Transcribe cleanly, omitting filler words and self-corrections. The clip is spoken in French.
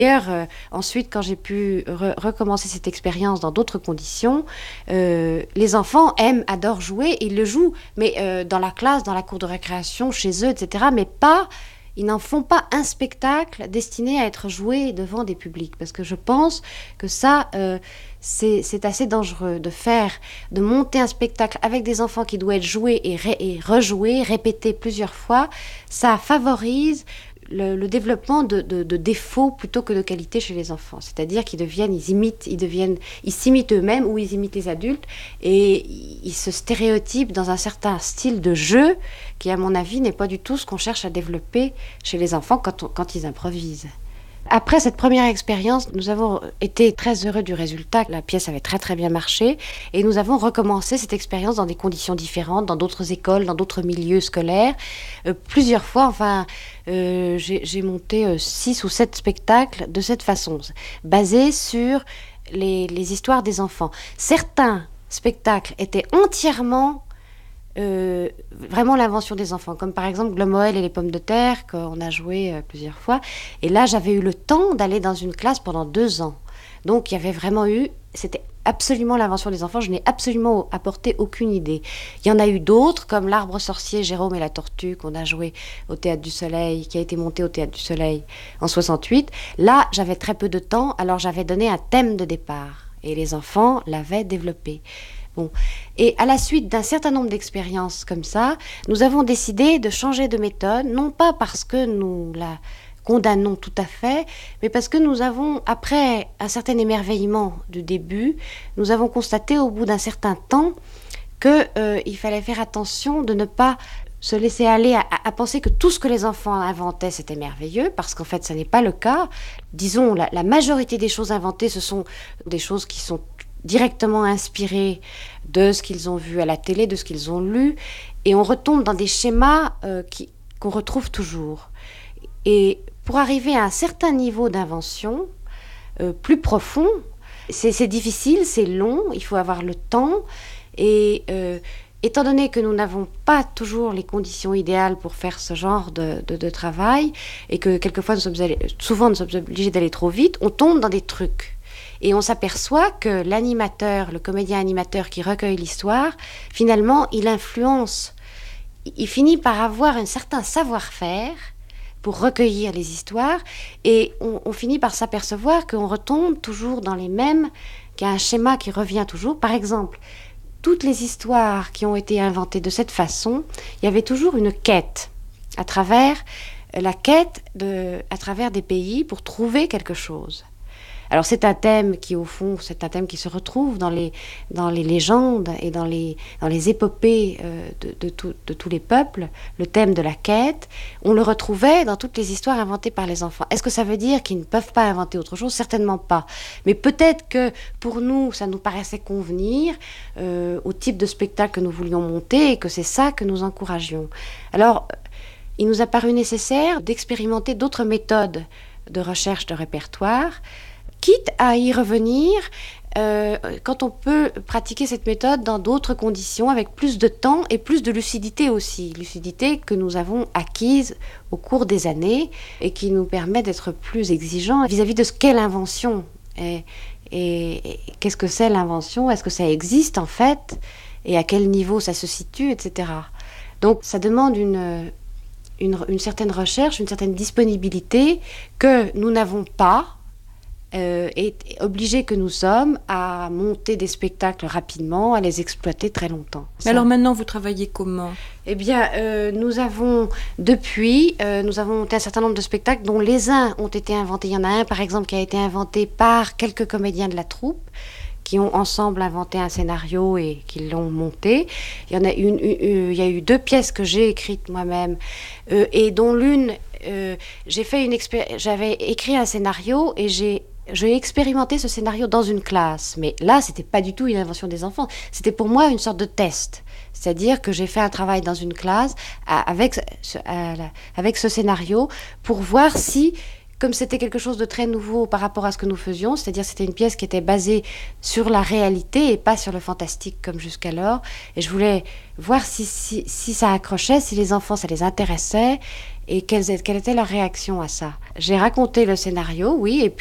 D'ailleurs, ensuite, quand j'ai pu recommencer cette expérience dans d'autres conditions, les enfants adorent jouer, ils le jouent, mais dans la classe, dans la cour de récréation, chez eux, etc. Mais pas, ils n'en font pas un spectacle destiné à être joué devant des publics. Parce que je pense que ça, c'est assez dangereux de monter un spectacle avec des enfants qui doit être joué et rejoué, répété plusieurs fois. Ça favorise le développement de défauts plutôt que de qualités chez les enfants. C'est-à-dire ils s'imitent eux-mêmes ou ils imitent les adultes et ils se stéréotypent dans un certain style de jeu qui, à mon avis, n'est pas du tout ce qu'on cherche à développer chez les enfants quand ils improvisent. Après cette première expérience, nous avons été très heureux du résultat. La pièce avait très très bien marché et nous avons recommencé cette expérience dans des conditions différentes, dans d'autres écoles, dans d'autres milieux scolaires. Plusieurs fois, j'ai monté 6 ou 7 spectacles de cette façon, basés sur les histoires des enfants. Certains spectacles étaient entièrement vraiment l'invention des enfants, comme par exemple Glomoël et les pommes de terre qu'on a joué plusieurs fois, et là j'avais eu le temps d'aller dans une classe pendant 2 ans, donc il y avait vraiment c'était absolument l'invention des enfants, je n'ai absolument apporté aucune idée. Il y en a eu d'autres comme L'arbre sorcier, Jérôme et la tortue qu'on a joué au Théâtre du Soleil, qui a été monté au Théâtre du Soleil en 68. Là j'avais très peu de temps, alors j'avais donné un thème de départ et les enfants l'avaient développé. Bon. Et à la suite d'un certain nombre d'expériences comme ça, nous avons décidé de changer de méthode, non pas parce que nous la condamnons tout à fait, mais parce que nous avons, après un certain émerveillement du début, nous avons constaté au bout d'un certain temps qu'il fallait faire attention de ne pas se laisser aller à penser que tout ce que les enfants inventaient, c'était merveilleux, parce qu'en fait, ça n'est pas le cas. Disons, la majorité des choses inventées, ce sont des choses qui sont directement inspirés de ce qu'ils ont vu à la télé, de ce qu'ils ont lu, et on retombe dans des schémas qu'on retrouve toujours. Et pour arriver à un certain niveau d'invention plus profond, c'est difficile, c'est long, il faut avoir le temps, et étant donné que nous n'avons pas toujours les conditions idéales pour faire ce genre de travail, et que quelquefois souvent nous sommes obligés d'aller trop vite, on tombe dans des trucs. Et on s'aperçoit que l'animateur, le comédien animateur qui recueille l'histoire, finalement, il influence. Il finit par avoir un certain savoir-faire pour recueillir les histoires, et on finit par s'apercevoir qu'on retombe toujours dans les mêmes, qu'il y a un schéma qui revient toujours. Par exemple, toutes les histoires qui ont été inventées de cette façon, il y avait toujours une quête à travers des pays pour trouver quelque chose. Alors c'est un thème qui, au fond, se retrouve dans les légendes et dans les épopées de tous les peuples, le thème de la quête. On le retrouvait dans toutes les histoires inventées par les enfants. Est-ce que ça veut dire qu'ils ne peuvent pas inventer autre chose ? Certainement pas. Mais peut-être que pour nous, ça nous paraissait convenir au type de spectacle que nous voulions monter et que c'est ça que nous encouragions. Alors, il nous a paru nécessaire d'expérimenter d'autres méthodes de recherche de répertoire, quitte à y revenir quand on peut pratiquer cette méthode dans d'autres conditions, avec plus de temps et plus de lucidité aussi. Lucidité que nous avons acquise au cours des années et qui nous permet d'être plus exigeants vis-à-vis de ce qu'est l'invention. Et qu'est-ce que c'est l'invention ? Est-ce que ça existe en fait ? Et à quel niveau ça se situe, etc. Donc ça demande une certaine recherche, une certaine disponibilité que nous n'avons pas, et obligés que nous sommes à monter des spectacles rapidement, à les exploiter très longtemps. Mais alors maintenant, vous travaillez comment ? Eh bien, nous avons monté un certain nombre de spectacles dont les uns ont été inventés. Il y en a un, par exemple, qui a été inventé par quelques comédiens de la troupe, qui ont ensemble inventé un scénario et qui l'ont monté. Il y a eu 2 pièces que j'ai écrites moi-même, et dont l'une, j'avais écrit un scénario et j'ai expérimenté ce scénario dans une classe. Mais là, c'était pas du tout une invention des enfants. C'était pour moi une sorte de test. C'est-à-dire que j'ai fait un travail dans une classe avec ce scénario pour voir si comme c'était quelque chose de très nouveau par rapport à ce que nous faisions, c'est-à-dire c'était une pièce qui était basée sur la réalité et pas sur le fantastique comme jusqu'alors. Et je voulais voir si ça accrochait, si les enfants, ça les intéressait et quelle était leur réaction à ça. J'ai raconté le scénario, oui, et